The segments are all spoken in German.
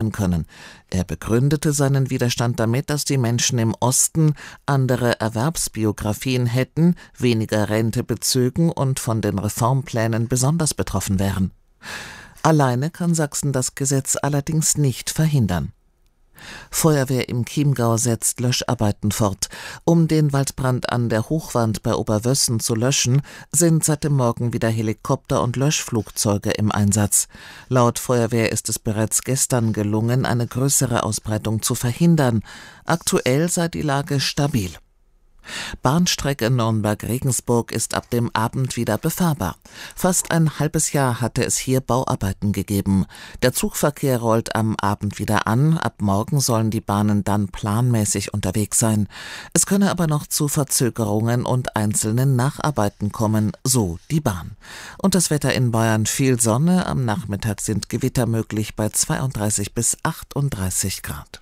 machen können. Er begründete seinen Widerstand damit, dass die Menschen im Osten andere Erwerbsbiografien hätten, weniger Rente bezögen und von den Reformplänen besonders betroffen wären. Alleine kann Sachsen das Gesetz allerdings nicht verhindern. Feuerwehr im Chiemgau setzt Löscharbeiten fort. Um den Waldbrand an der Hochwand bei Oberwössen zu löschen, sind seit dem Morgen wieder Helikopter und Löschflugzeuge im Einsatz. Laut Feuerwehr ist es bereits gestern gelungen, eine größere Ausbreitung zu verhindern. Aktuell sei die Lage stabil. Bahnstrecke Nürnberg-Regensburg ist ab dem Abend wieder befahrbar. Fast ein halbes Jahr hatte es hier Bauarbeiten gegeben. Der Zugverkehr rollt am Abend wieder an. Ab morgen sollen die Bahnen dann planmäßig unterwegs sein. Es könne aber noch zu Verzögerungen und einzelnen Nacharbeiten kommen, so die Bahn. Und das Wetter in Bayern: viel Sonne, am Nachmittag sind Gewitter möglich bei 32 bis 38 Grad.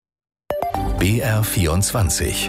BR24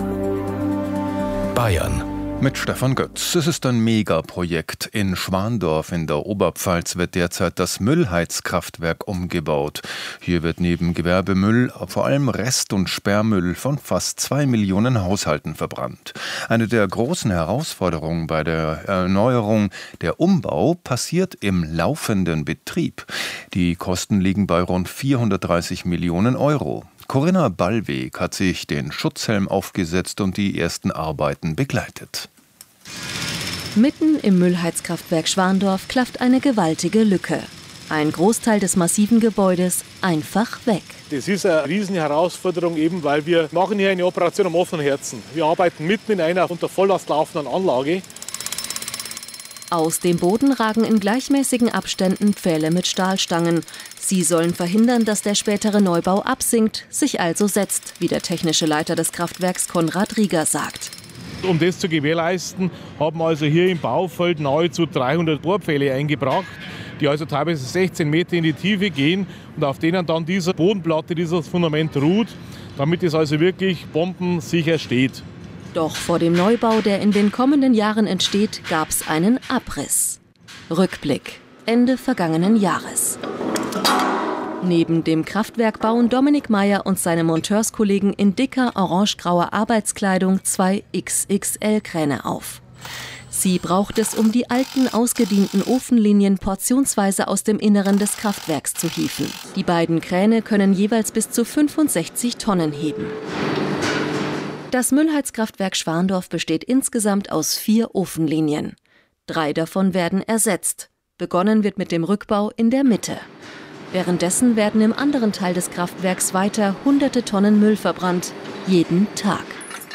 Bayern. Mit Stefan Götz. Es ist ein Megaprojekt. In Schwandorf in der Oberpfalz wird derzeit das Müllheizkraftwerk umgebaut. Hier wird neben Gewerbemüll vor allem Rest- und Sperrmüll von fast 2 Millionen Haushalten verbrannt. Eine der großen Herausforderungen bei der Erneuerung: der Umbau passiert im laufenden Betrieb. Die Kosten liegen bei rund 430 Millionen Euro. Corinna Ballweg hat sich den Schutzhelm aufgesetzt und die ersten Arbeiten begleitet. Mitten im Müllheizkraftwerk Schwandorf klafft eine gewaltige Lücke. Ein Großteil des massiven Gebäudes einfach weg. Das ist eine riesen Herausforderung, eben weil wir machen hier eine Operation am offenen Herzen. Wir arbeiten mitten in einer unter Volllast laufenden Anlage. Aus dem Boden ragen in gleichmäßigen Abständen Pfähle mit Stahlstangen. Sie sollen verhindern, dass der spätere Neubau absinkt, sich also setzt, wie der technische Leiter des Kraftwerks Konrad Rieger sagt. Um das zu gewährleisten, haben wir also hier im Baufeld nahezu 300 Bohrpfähle eingebracht, die also teilweise 16 Meter in die Tiefe gehen und auf denen dann diese Bodenplatte, dieses Fundament ruht, damit es also wirklich bombensicher steht. Doch vor dem Neubau, der in den kommenden Jahren entsteht, gab es einen Abriss. Rückblick: Ende vergangenen Jahres. Neben dem Kraftwerk bauen Dominik Meyer und seine Monteurskollegen in dicker orange-grauer Arbeitskleidung 2 XXL-Kräne auf. Sie braucht es, um die alten, ausgedienten Ofenlinien portionsweise aus dem Inneren des Kraftwerks zu hieven. Die beiden Kräne können jeweils bis zu 65 Tonnen heben. Das Müllheizkraftwerk Schwandorf besteht insgesamt aus 4 Ofenlinien. 3 davon werden ersetzt. Begonnen wird mit dem Rückbau in der Mitte. Währenddessen werden im anderen Teil des Kraftwerks weiter hunderte Tonnen Müll verbrannt. Jeden Tag.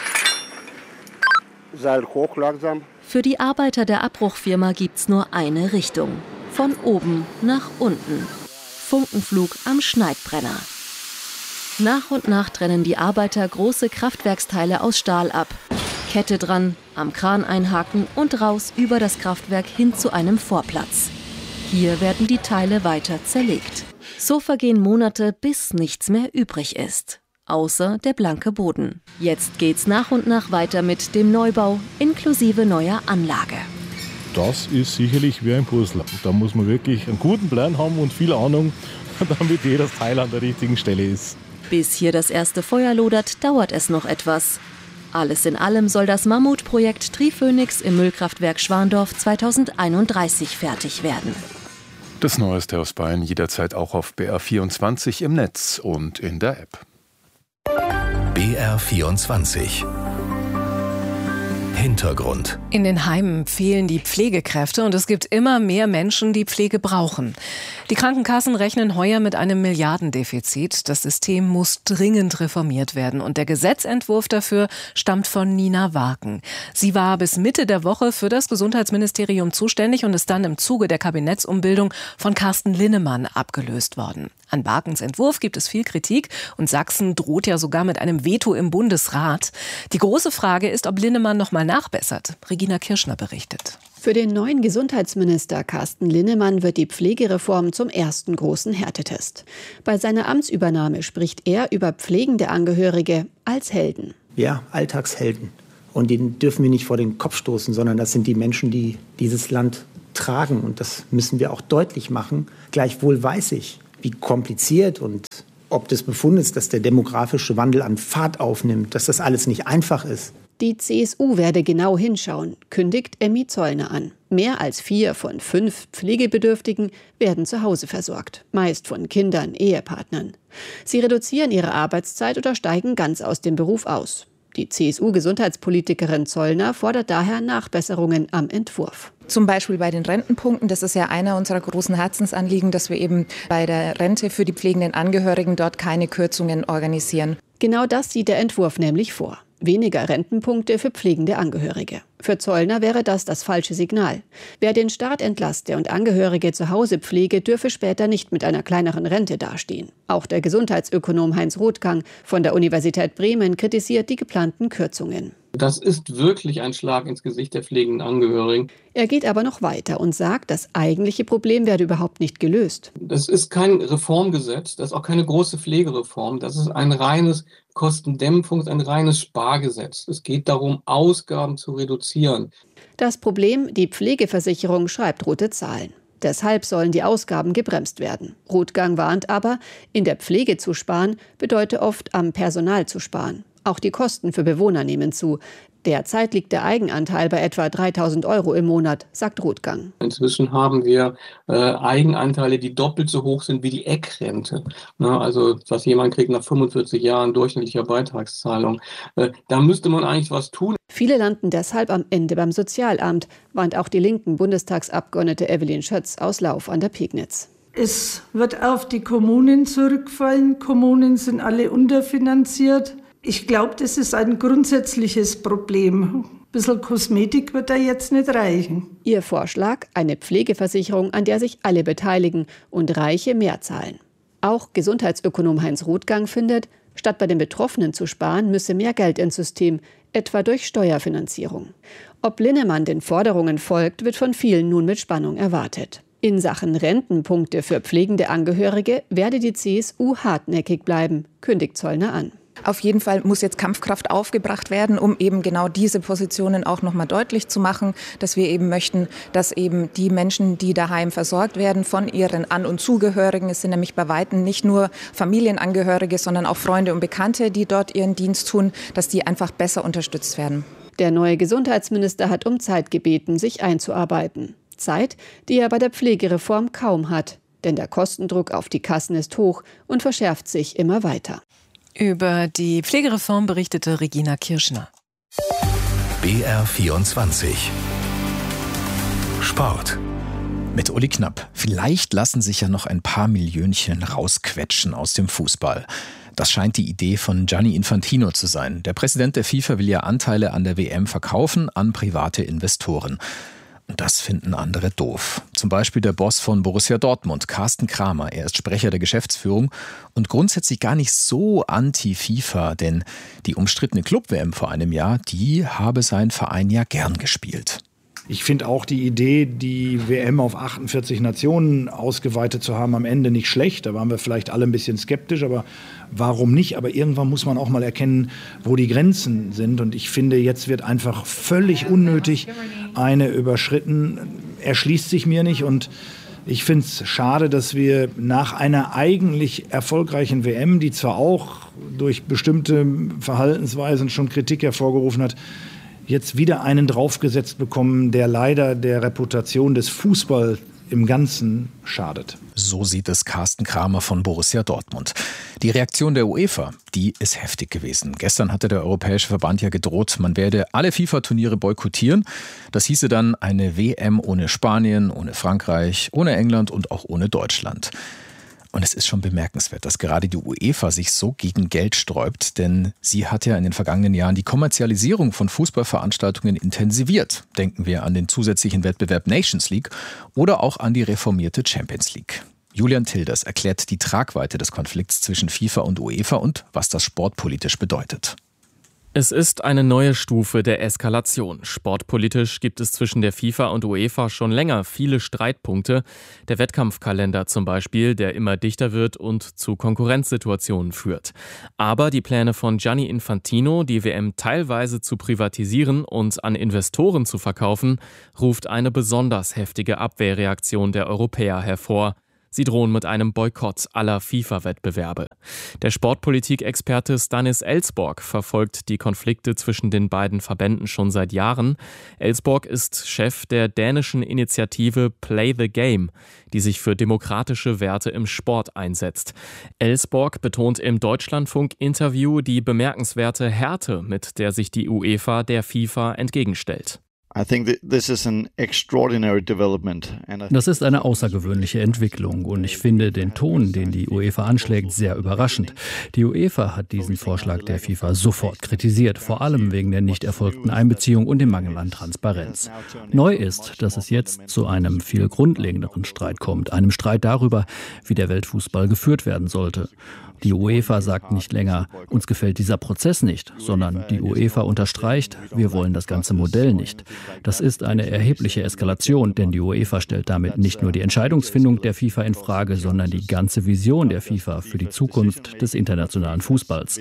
Seil hoch langsam. Für die Arbeiter der Abbruchfirma gibt's nur eine Richtung. Von oben nach unten. Funkenflug am Schneidbrenner. Nach und nach trennen die Arbeiter große Kraftwerksteile aus Stahl ab. Kette dran, am Kran einhaken und raus über das Kraftwerk hin zu einem Vorplatz. Hier werden die Teile weiter zerlegt. So vergehen Monate, bis nichts mehr übrig ist. Außer der blanke Boden. Jetzt geht's nach und nach weiter mit dem Neubau inklusive neuer Anlage. Das ist sicherlich wie ein Puzzle. Da muss man wirklich einen guten Plan haben und viel Ahnung, damit jedes Teil an der richtigen Stelle ist. Bis hier das erste Feuer lodert, dauert es noch etwas. Alles in allem soll das Mammutprojekt Triphoenix im Müllkraftwerk Schwandorf 2031 fertig werden. Das Neueste aus Bayern jederzeit auch auf BR24 im Netz und in der App. BR24 Hintergrund. In den Heimen fehlen die Pflegekräfte und es gibt immer mehr Menschen, die Pflege brauchen. Die Krankenkassen rechnen heuer mit einem Milliardendefizit. Das System muss dringend reformiert werden und der Gesetzentwurf dafür stammt von Nina Waken. Sie war bis Mitte der Woche für das Gesundheitsministerium zuständig und ist dann im Zuge der Kabinettsumbildung von Carsten Linnemann abgelöst worden. An Wakens Entwurf gibt es viel Kritik und Sachsen droht ja sogar mit einem Veto im Bundesrat. Die große Frage ist, ob Linnemann noch mal nachbessert. Regina Kirschner berichtet. Für den neuen Gesundheitsminister Carsten Linnemann wird die Pflegereform zum ersten großen Härtetest. Bei seiner Amtsübernahme spricht er über pflegende Angehörige als Helden. Ja, Alltagshelden. Und denen dürfen wir nicht vor den Kopf stoßen, sondern das sind die Menschen, die dieses Land tragen. Und das müssen wir auch deutlich machen. Gleichwohl weiß ich, wie kompliziert und ob des Befundes, dass der demografische Wandel an Fahrt aufnimmt, dass das alles nicht einfach ist. Die CSU werde genau hinschauen, kündigt Emmy Zollner an. Mehr als 4 von 5 Pflegebedürftigen werden zu Hause versorgt, meist von Kindern, Ehepartnern. Sie reduzieren ihre Arbeitszeit oder steigen ganz aus dem Beruf aus. Die CSU-Gesundheitspolitikerin Zollner fordert daher Nachbesserungen am Entwurf. Zum Beispiel bei den Rentenpunkten, das ist ja einer unserer großen Herzensanliegen, dass wir eben bei der Rente für die pflegenden Angehörigen dort keine Kürzungen organisieren. Genau das sieht der Entwurf nämlich vor. Weniger Rentenpunkte für pflegende Angehörige. Für Zollner wäre das falsche Signal. Wer den Staat entlaste und Angehörige zu Hause pflege, dürfe später nicht mit einer kleineren Rente dastehen. Auch der Gesundheitsökonom Heinz Rothgang von der Universität Bremen kritisiert die geplanten Kürzungen. Das ist wirklich ein Schlag ins Gesicht der pflegenden Angehörigen. Er geht aber noch weiter und sagt, das eigentliche Problem werde überhaupt nicht gelöst. Das ist kein Reformgesetz, das ist auch keine große Pflegereform. Das ist ein reines Kostendämpfungs-, ein reines Spargesetz. Es geht darum, Ausgaben zu reduzieren. Das Problem, die Pflegeversicherung schreibt rote Zahlen. Deshalb sollen die Ausgaben gebremst werden. Rothgang warnt aber, in der Pflege zu sparen, bedeutet oft am Personal zu sparen. Auch die Kosten für Bewohner nehmen zu. Derzeit liegt der Eigenanteil bei etwa 3.000 € im Monat, sagt Rothgang. Inzwischen haben wir Eigenanteile, die doppelt so hoch sind wie die Eckrente. Also was jemand kriegt nach 45 Jahren durchschnittlicher Beitragszahlung. Da müsste man eigentlich was tun. Viele landen deshalb am Ende beim Sozialamt, warnt auch die linken Bundestagsabgeordnete Evelyn Schötz aus Lauf an der Pegnitz. Es wird auf die Kommunen zurückfallen. Kommunen sind alle unterfinanziert. Ich glaube, das ist ein grundsätzliches Problem. Ein bisschen Kosmetik wird da jetzt nicht reichen. Ihr Vorschlag, eine Pflegeversicherung, an der sich alle beteiligen und Reiche mehr zahlen. Auch Gesundheitsökonom Heinz Rothgang findet, statt bei den Betroffenen zu sparen, müsse mehr Geld ins System, etwa durch Steuerfinanzierung. Ob Linnemann den Forderungen folgt, wird von vielen nun mit Spannung erwartet. In Sachen Rentenpunkte für pflegende Angehörige werde die CSU hartnäckig bleiben, kündigt Zollner an. Auf jeden Fall muss jetzt Kampfkraft aufgebracht werden, um eben genau diese Positionen auch nochmal deutlich zu machen, dass wir eben möchten, dass eben die Menschen, die daheim versorgt werden von ihren An- und Zugehörigen, es sind nämlich bei Weitem nicht nur Familienangehörige, sondern auch Freunde und Bekannte, die dort ihren Dienst tun, dass die einfach besser unterstützt werden. Der neue Gesundheitsminister hat um Zeit gebeten, sich einzuarbeiten. Zeit, die er bei der Pflegereform kaum hat. Denn der Kostendruck auf die Kassen ist hoch und verschärft sich immer weiter. Über die Pflegereform berichtete Regina Kirschner. BR24 Sport. Mit Uli Knapp. Vielleicht lassen sich ja noch ein paar Millionchen rausquetschen aus dem Fußball. Das scheint die Idee von Gianni Infantino zu sein. Der Präsident der FIFA will ja Anteile an der WM verkaufen an private Investoren. Und das finden andere doof. Zum Beispiel der Boss von Borussia Dortmund, Carsten Kramer. Er ist Sprecher der Geschäftsführung und grundsätzlich gar nicht so anti-FIFA, denn die umstrittene Club-WM vor einem Jahr, die habe sein Verein ja gern gespielt. Ich finde auch die Idee, die WM auf 48 Nationen ausgeweitet zu haben, am Ende nicht schlecht. Da waren wir vielleicht alle ein bisschen skeptisch, aber warum nicht? Aber irgendwann muss man auch mal erkennen, wo die Grenzen sind. Und ich finde, jetzt wird einfach völlig unnötig eine überschritten. Erschließt sich mir nicht. Und ich finde es schade, dass wir nach einer eigentlich erfolgreichen WM, die zwar auch durch bestimmte Verhaltensweisen schon Kritik hervorgerufen hat, jetzt wieder einen draufgesetzt bekommen, der leider der Reputation des Fußball im Ganzen schadet. So sieht es Carsten Kramer von Borussia Dortmund. Die Reaktion der UEFA, die ist heftig gewesen. Gestern hatte der Europäische Verband ja gedroht, man werde alle FIFA-Turniere boykottieren. Das hieße dann eine WM ohne Spanien, ohne Frankreich, ohne England und auch ohne Deutschland. Und es ist schon bemerkenswert, dass gerade die UEFA sich so gegen Geld sträubt, denn sie hat ja in den vergangenen Jahren die Kommerzialisierung von Fußballveranstaltungen intensiviert. Denken wir an den zusätzlichen Wettbewerb Nations League oder auch an die reformierte Champions League. Julian Tilders erklärt die Tragweite des Konflikts zwischen FIFA und UEFA und was das sportpolitisch bedeutet. Es ist eine neue Stufe der Eskalation. Sportpolitisch gibt es zwischen der FIFA und UEFA schon länger viele Streitpunkte. Der Wettkampfkalender zum Beispiel, der immer dichter wird und zu Konkurrenzsituationen führt. Aber die Pläne von Gianni Infantino, die WM teilweise zu privatisieren und an Investoren zu verkaufen, ruft eine besonders heftige Abwehrreaktion der Europäer hervor. Sie drohen mit einem Boykott aller FIFA-Wettbewerbe. Der Sportpolitik-Experte Stanis Ellsborg verfolgt die Konflikte zwischen den beiden Verbänden schon seit Jahren. Ellsborg ist Chef der dänischen Initiative Play the Game, die sich für demokratische Werte im Sport einsetzt. Ellsborg betont im Deutschlandfunk-Interview die bemerkenswerte Härte, mit der sich die UEFA der FIFA entgegenstellt. Das ist eine außergewöhnliche Entwicklung und ich finde den Ton, den die UEFA anschlägt, sehr überraschend. Die UEFA hat diesen Vorschlag der FIFA sofort kritisiert, vor allem wegen der nicht erfolgten Einbeziehung und dem Mangel an Transparenz. Neu ist, dass es jetzt zu einem viel grundlegenderen Streit kommt, einem Streit darüber, wie der Weltfußball geführt werden sollte. Die UEFA sagt nicht länger, uns gefällt dieser Prozess nicht, sondern die UEFA unterstreicht, wir wollen das ganze Modell nicht. Das ist eine erhebliche Eskalation, denn die UEFA stellt damit nicht nur die Entscheidungsfindung der FIFA in Frage, sondern die ganze Vision der FIFA für die Zukunft des internationalen Fußballs.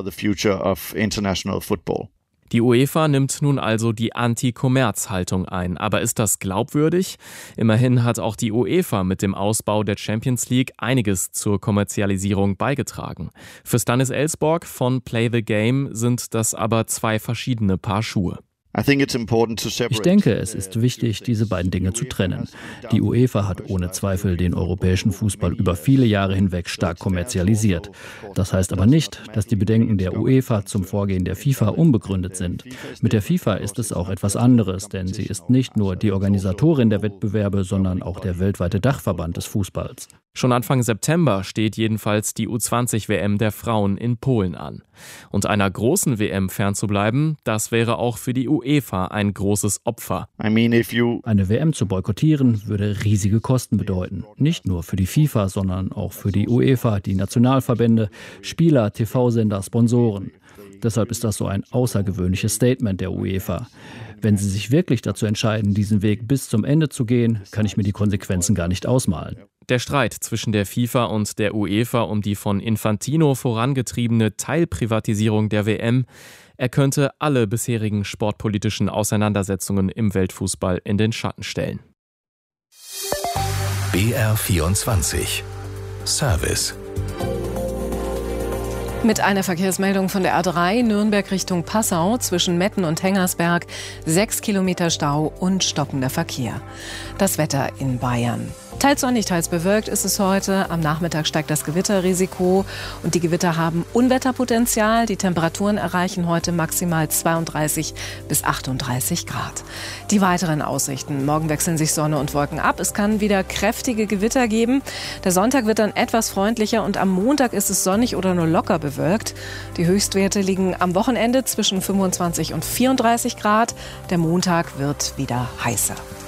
Die UEFA nimmt nun also die Anti-Kommerz-Haltung ein. Aber ist das glaubwürdig? Immerhin hat auch die UEFA mit dem Ausbau der Champions League einiges zur Kommerzialisierung beigetragen. Für Stanis Ellsborg von Play the Game sind das aber zwei verschiedene Paar Schuhe. Ich denke, es ist wichtig, diese beiden Dinge zu trennen. Die UEFA hat ohne Zweifel den europäischen Fußball über viele Jahre hinweg stark kommerzialisiert. Das heißt aber nicht, dass die Bedenken der UEFA zum Vorgehen der FIFA unbegründet sind. Mit der FIFA ist es auch etwas anderes, denn sie ist nicht nur die Organisatorin der Wettbewerbe, sondern auch der weltweite Dachverband des Fußballs. Schon Anfang September steht jedenfalls die U20-WM der Frauen in Polen an. Und einer großen WM fernzubleiben, das wäre auch für die UEFA ein großes Opfer. Eine WM zu boykottieren, würde riesige Kosten bedeuten. Nicht nur für die FIFA, sondern auch für die UEFA, die Nationalverbände, Spieler, TV-Sender, Sponsoren. Deshalb ist das so ein außergewöhnliches Statement der UEFA. Wenn sie sich wirklich dazu entscheiden, diesen Weg bis zum Ende zu gehen, kann ich mir die Konsequenzen gar nicht ausmalen. Der Streit zwischen der FIFA und der UEFA um die von Infantino vorangetriebene Teilprivatisierung der WM, er könnte alle bisherigen sportpolitischen Auseinandersetzungen im Weltfußball in den Schatten stellen. BR24 Service. Mit einer Verkehrsmeldung von der A3 Nürnberg Richtung Passau zwischen Metten und Hengersberg 6 Kilometer Stau und stockender Verkehr. Das Wetter in Bayern. Teils sonnig, teils bewölkt ist es heute. Am Nachmittag steigt das Gewitterrisiko und die Gewitter haben Unwetterpotenzial. Die Temperaturen erreichen heute maximal 32 bis 38 Grad. Die weiteren Aussichten. Morgen wechseln sich Sonne und Wolken ab. Es kann wieder kräftige Gewitter geben. Der Sonntag wird dann etwas freundlicher und am Montag ist es sonnig oder nur locker bewölkt. Die Höchstwerte liegen am Wochenende zwischen 25 und 34 Grad. Der Montag wird wieder heißer.